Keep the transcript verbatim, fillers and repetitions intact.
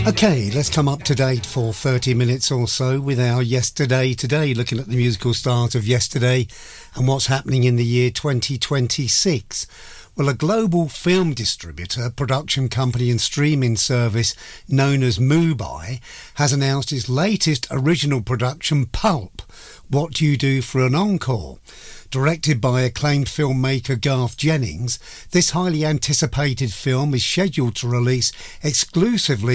Okay, let's come up to date for thirty minutes or so with our Yesterday Today, looking at the musical stars of yesterday and what's happening in the year twenty twenty-six. Well, a global film distributor, production company and streaming service known as Mubi has announced its latest original production, Pulp, What Do You Do for an Encore? Directed by acclaimed filmmaker Garth Jennings, this highly anticipated film is scheduled to release exclusively